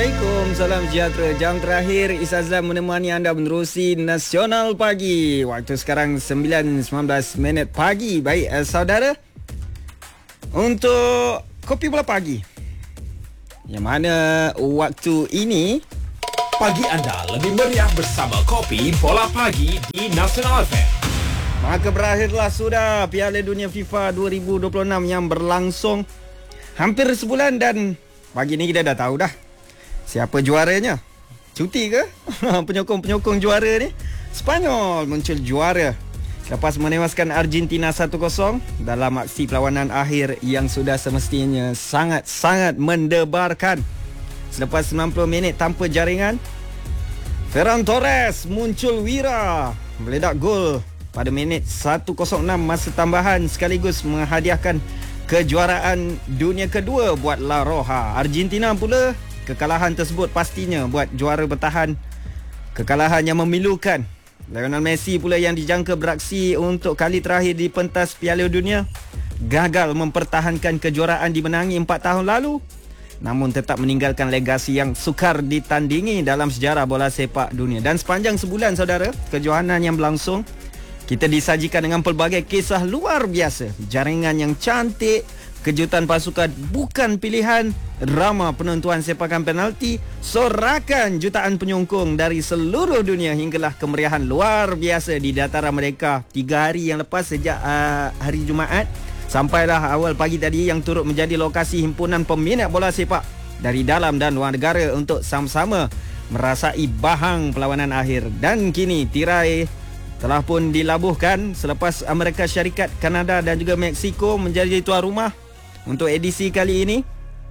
Assalamualaikum, salam sejahtera. Jam terakhir Isazlan menemani anda menerusi Nasional Pagi. Waktu sekarang 9.19 minit pagi. Baik saudara, untuk Kopi Bola Pagi, yang mana waktu ini pagi anda lebih meriah bersama Kopi Bola Pagi di Nasional FM. maka berakhirlah sudah Piala Dunia FIFA 2026 yang berlangsung hampir sebulan, dan pagi ni kita dah tahu dah siapa juaranya. Cuti ke? Penyokong-penyokong juara ni. Spanyol muncul juara lepas menewaskan Argentina 1-0 dalam aksi perlawanan akhir yang sudah semestinya sangat-sangat mendebarkan. Selepas 90 minit tanpa jaringan, Ferran Torres muncul wira, meledak gol pada minit 106 masa tambahan, sekaligus menghadiahkan kejuaraan dunia kedua buat La Roja. Argentina pula, kekalahan tersebut pastinya buat juara bertahan kekalahan yang memilukan. Lionel Messi pula yang dijangka beraksi untuk kali terakhir di pentas Piala Dunia gagal mempertahankan kejuaraan dimenangi 4 tahun lalu, namun tetap meninggalkan legasi yang sukar ditandingi dalam sejarah bola sepak dunia. Dan sepanjang sebulan saudara, kejohanan yang berlangsung, kita disajikan dengan pelbagai kisah luar biasa. Jaringan yang cantik, kejutan pasukan bukan pilihan, drama penentuan sepakan penalti, sorakan jutaan penyokong dari seluruh dunia, hinggalah kemeriahan luar biasa di dataran mereka 3 hari yang lepas sejak hari Jumaat sampailah awal pagi tadi, yang turut menjadi lokasi himpunan peminat bola sepak dari dalam dan luar negara untuk sama-sama merasai bahang perlawanan akhir. Dan kini tirai telah pun dilabuhkan selepas Amerika Syarikat, Kanada dan juga Mexico menjadi tuan rumah untuk edisi kali ini.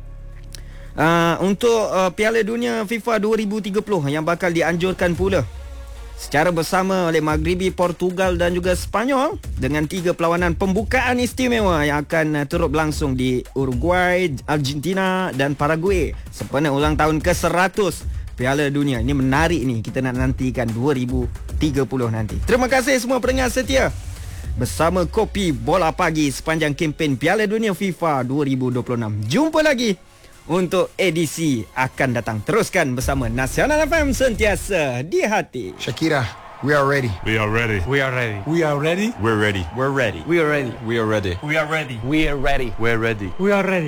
Untuk Piala Dunia FIFA 2030 yang bakal dianjurkan pula secara bersama oleh Maghribi, Portugal dan juga Spanyol, dengan 3 perlawanan pembukaan istimewa yang akan turut berlangsung di Uruguay, Argentina dan Paraguay sempena ulang tahun ke-100 Piala Dunia. Ini menarik ni, kita nak nantikan 2030 nanti. Terima kasih semua pendengar setia bersama Kopi Bola Pagi sepanjang kempen Piala Dunia FIFA 2026. Jumpa lagi untuk edisi akan datang. Teruskan bersama Nasional FM, sentiasa di hati. Shakira, we are ready. We are ready. We are ready. We are ready. We're ready. We're ready. We are ready. We are ready. We are ready. We are ready. We're ready. We're ready. We are ready.